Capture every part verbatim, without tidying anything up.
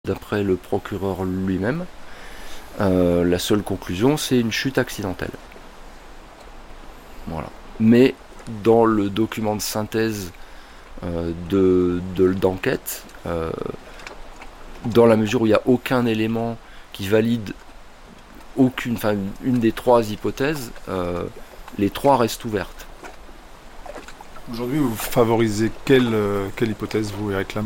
D'après le procureur lui-même, euh, la seule conclusion, c'est une chute accidentelle. Voilà. Mais dans le document de synthèse euh, de, de, d'enquête, euh, dans la mesure où il n'y a aucun élément qui valide aucune, enfin une des trois hypothèses, euh, les trois restent ouvertes. Aujourd'hui, vous favorisez quelle, euh, quelle hypothèse, vous, Eric Lam ?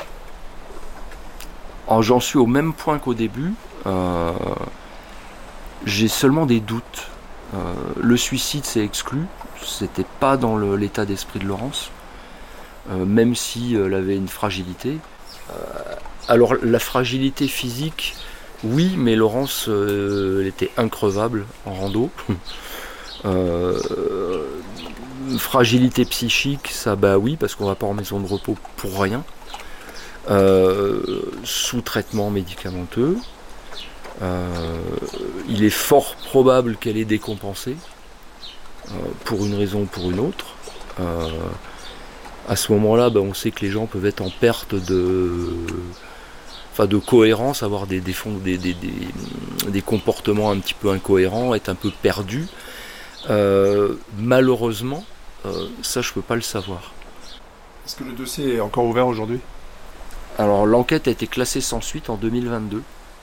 Alors, j'en suis au même point qu'au début. Euh, j'ai seulement des doutes. Euh, le suicide, c'est exclu. C'était pas dans le, l'état d'esprit de Laurence, euh, même si elle avait une fragilité. Euh, alors, la fragilité physique, oui, mais Laurence, euh, elle était increvable en rando. euh, fragilité psychique, ça, bah oui, parce qu'on va pas en maison de repos pour rien. Euh, sous traitement médicamenteux. Euh, il est fort probable qu'elle ait décompensé euh, pour une raison ou pour une autre. Euh, à ce moment-là, ben, on sait que les gens peuvent être en perte de, enfin, de cohérence, avoir des, des, des, des, des, des comportements un petit peu incohérents, être un peu perdus. Euh, malheureusement, euh, ça je peux pas le savoir. Est-ce que le dossier est encore ouvert aujourd'hui ? Alors l'enquête a été classée sans suite en deux mille vingt-deux.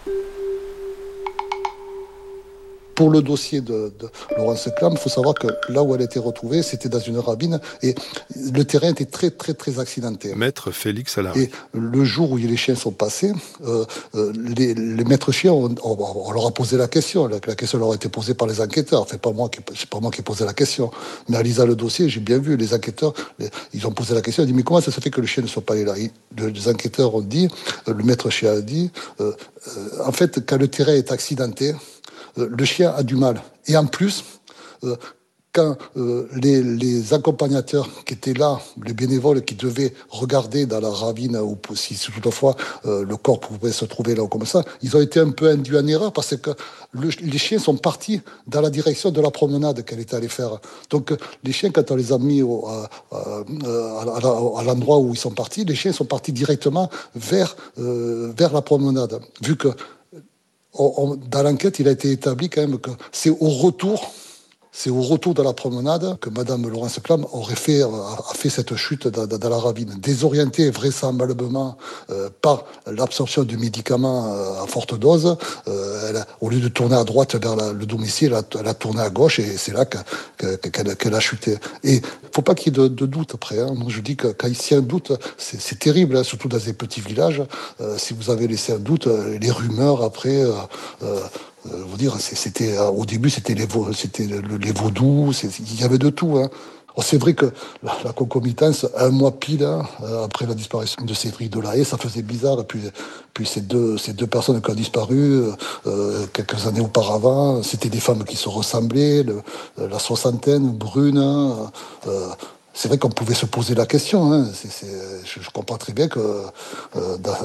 Pour le dossier de, de Laurence Clam, il faut savoir que là où elle a été retrouvée, c'était dans une ravine et le terrain était très très très accidenté. Maître Félix Allary. Et le jour où les chiens sont passés, euh, euh, les, les maîtres chiens, on, on, on leur a posé la question. La, la question leur a été posée par les enquêteurs. Enfin, pas moi qui, c'est pas moi qui ai posé la question. Mais en lisant le dossier, j'ai bien vu les enquêteurs. Les, ils ont posé la question. Ils ont dit mais comment ça se fait que le chien ne soit pas là ? Les enquêteurs ont dit, le maître chien a dit, euh, euh, en fait, quand le terrain est accidenté, le chien a du mal. Et en plus, euh, quand euh, les, les accompagnateurs qui étaient là, les bénévoles qui devaient regarder dans la ravine, ou si toutefois euh, le corps pouvait se trouver là ou comme ça, ils ont été un peu induits en erreur parce que le, les chiens sont partis dans la direction de la promenade qu'elle était allée faire. Donc les chiens, quand on les a mis au, à, à, à, à l'endroit où ils sont partis, les chiens sont partis directement vers, euh, vers la promenade. Vu que On, on, dans l'enquête, il a été établi quand même que c'est au retour, c'est au retour de la promenade que Madame Laurence Clam aurait fait, a, a fait cette chute dans, dans la ravine, désorientée vraisemblablement euh, par l'absorption de médicaments euh, à forte dose. Euh, elle a, au lieu de tourner à droite vers la, le domicile, elle a, elle a tourné à gauche et c'est là que, que, qu'elle, qu'elle a chuté. Et faut pas qu'il y ait de, de doute après. Hein. Moi, je dis que quand il y a un doute, c'est, c'est terrible, hein, surtout dans des petits villages. Euh, si vous avez laissé un doute, les rumeurs après. Euh, euh, Euh, vous dire, c'était euh, au début, c'était les, c'était le, les vaudous, il y avait de tout. Hein. Alors, c'est vrai que la, la concomitance, un mois pile hein, après la disparition de Cédric Delahaye, ça faisait bizarre. Et puis, puis ces deux, ces deux personnes qui ont disparu euh, quelques années auparavant, c'était des femmes qui se ressemblaient, le, la soixantaine, brune. Euh, c'est vrai qu'on pouvait se poser la question. Hein. C'est, c'est, je, je comprends très bien que euh, dans,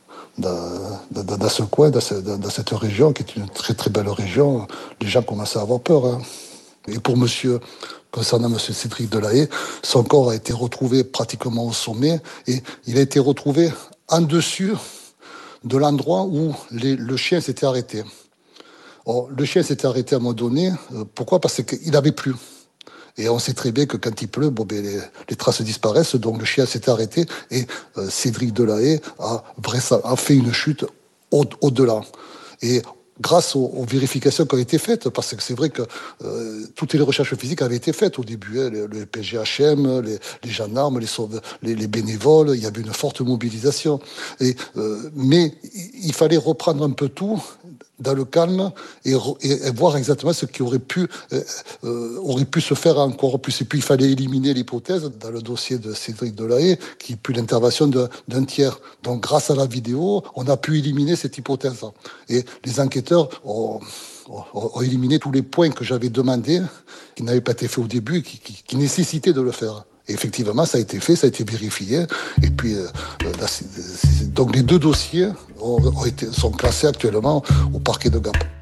Dans, dans, dans ce coin, dans, ce, dans, dans cette région, qui est une très très belle région, les gens commençaient à avoir peur. Hein. Et pour monsieur, concernant monsieur Cédric Delahaye, son corps a été retrouvé pratiquement au sommet, et il a été retrouvé en dessus de l'endroit où les, le chien s'était arrêté. Or, le chien s'était arrêté à un moment donné, euh, pourquoi ? Parce qu'il n'avait plus. Et on sait très bien que quand il pleut, bon, ben, les, les traces disparaissent, donc le chien s'est arrêté et euh, Cédric Delahaye a, a fait une chute au, au-delà. Et grâce aux, aux vérifications qui ont été faites, parce que c'est vrai que euh, toutes les recherches physiques avaient été faites au début, hein, le, le P G H M, les, les gendarmes, les, sauve, les, les bénévoles, il y avait une forte mobilisation. Et, euh, mais il fallait reprendre un peu tout dans le calme et, et, et voir exactement ce qui aurait pu, euh, euh, aurait pu se faire encore plus. Et puis il fallait éliminer l'hypothèse dans le dossier de Cédric Delahaye, qui eut l'intervention de, d'un tiers. Donc grâce à la vidéo, on a pu éliminer cette hypothèse. Et les enquêteurs ont, ont, ont éliminé tous les points que j'avais demandés, qui n'avaient pas été faits au début, et qui, qui, qui nécessitaient de le faire. Et effectivement, ça a été fait, ça a été vérifié. Et puis, euh, là, c'est, c'est, donc les deux dossiers ont, ont été, sont classés actuellement au parquet de Gap.